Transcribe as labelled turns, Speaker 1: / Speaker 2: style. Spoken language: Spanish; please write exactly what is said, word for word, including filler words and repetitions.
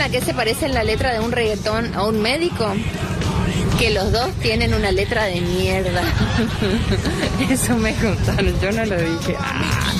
Speaker 1: a qué se parece la letra de un reggaetón a un médico? Que los dos tienen una letra de mierda. Eso me contaron, yo no lo dije. Ah.